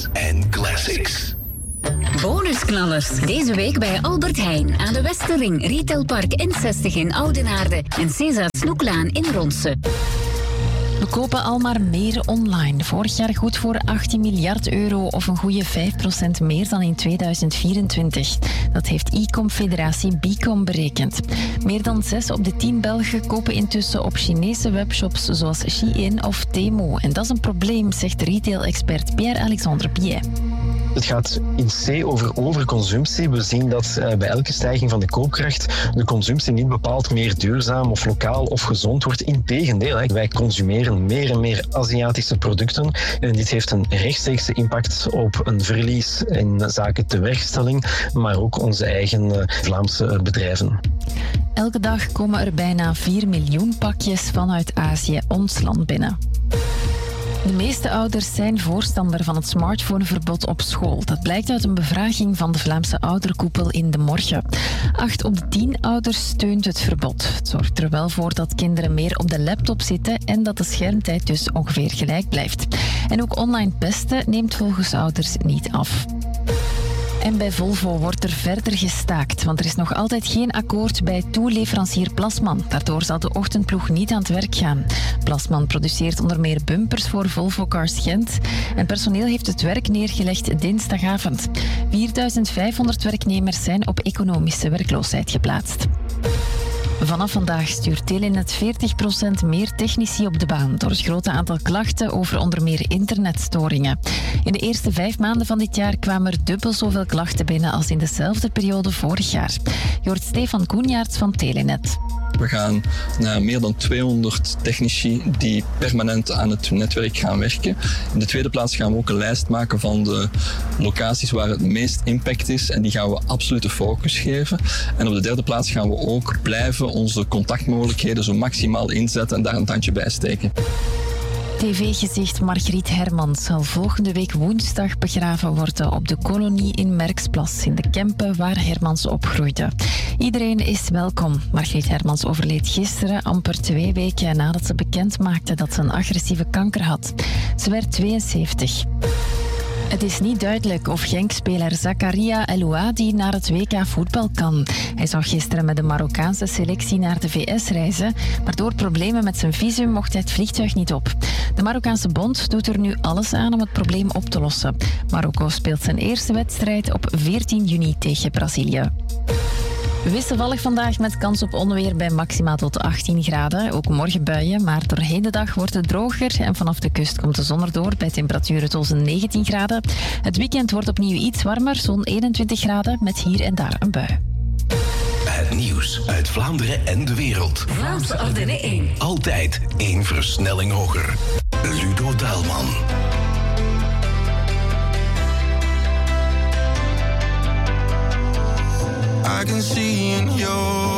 en classics. Bonusknallers. Deze week bij Albert Heijn aan de Westerring, Retailpark N60 in Oudenaarde en César Snoeklaan in Ronse. We kopen al maar meer online. Vorig jaar goed voor 18 miljard euro of een goede 5% meer dan in 2024. Dat heeft e-com-federatie Bicom berekend. Meer dan 6 op de 10 Belgen kopen intussen op Chinese webshops zoals Shein of Temu. En dat is een probleem, zegt retail-expert Pierre-Alexandre Piet. Het gaat in C over overconsumptie. We zien dat bij elke stijging van de koopkracht de consumptie niet bepaald meer duurzaam of lokaal of gezond wordt. Integendeel, wij consumeren meer en meer Aziatische producten. En dit heeft een rechtstreekse impact op een verlies in zaken tewerkstelling, maar ook onze eigen Vlaamse bedrijven. Elke dag komen er bijna 4 miljoen pakjes vanuit Azië ons land binnen. De meeste ouders zijn voorstander van het smartphoneverbod op school. Dat blijkt uit een bevraging van de Vlaamse ouderkoepel in De Morgen. 8 op de 10 ouders steunt het verbod. Het zorgt er wel voor dat kinderen meer op de laptop zitten en dat de schermtijd dus ongeveer gelijk blijft. En ook online pesten neemt volgens ouders niet af. En bij Volvo wordt er verder gestaakt, want er is nog altijd geen akkoord bij toeleverancier Plasman. Daardoor zal de ochtendploeg niet aan het werk gaan. Plasman produceert onder meer bumpers voor Volvo Cars Gent en personeel heeft het werk neergelegd dinsdagavond. 4.500 werknemers zijn op economische werkloosheid geplaatst. Vanaf vandaag stuurt Telenet 40% meer technici op de baan door het grote aantal klachten over onder meer internetstoringen. In de eerste 5 maanden van dit jaar kwamen er dubbel zoveel klachten binnen als in dezelfde periode vorig jaar. Je hoort Stefan Koenjaerts van Telenet. We gaan naar meer dan 200 technici die permanent aan het netwerk gaan werken. In de tweede plaats gaan we ook een lijst maken van de locaties waar het meest impact is en die gaan we absolute focus geven. En op de derde plaats gaan we ook blijven onze contactmogelijkheden zo maximaal inzetten en daar een tandje bij steken. TV-gezicht Margriet Hermans zal volgende week woensdag begraven worden op de kolonie in Merksplas, in de Kempen waar Hermans opgroeide. Iedereen is welkom. Margriet Hermans overleed gisteren, amper 2 weken nadat ze bekend maakte dat ze een agressieve kanker had. Ze werd 72. Het is niet duidelijk of Genk-speler Zakaria El-Ouadi naar het WK voetbal kan. Hij zou gisteren met de Marokkaanse selectie naar de VS reizen, maar door problemen met zijn visum mocht hij het vliegtuig niet op. De Marokkaanse bond doet er nu alles aan om het probleem op te lossen. Marokko speelt zijn eerste wedstrijd op 14 juni tegen Brazilië. Wisselvallig vandaag met kans op onweer bij maxima tot 18 graden. Ook morgen buien, maar doorheen de dag wordt het droger en vanaf de kust komt de zon erdoor bij temperaturen tot 19 graden. Het weekend wordt opnieuw iets warmer, zo'n 21 graden met hier en daar een bui. Het nieuws uit Vlaanderen en de wereld. Vlaamse Ardenne 1. Altijd 1 versnelling hoger. Ludo Daalman. I can see in your